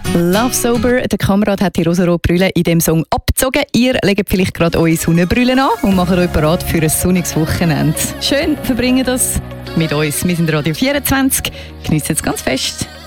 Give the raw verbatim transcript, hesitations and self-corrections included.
Love Sober, der Kamerad hat die rosarote Brille in dem Song abgezogen. Ihr legt vielleicht gerade eure Sonnenbrille an und macht euch bereit für ein sonniges Wochenende. Schön verbringen das mit uns. Wir sind Radio vierundzwanzig. Genießt es ganz fest.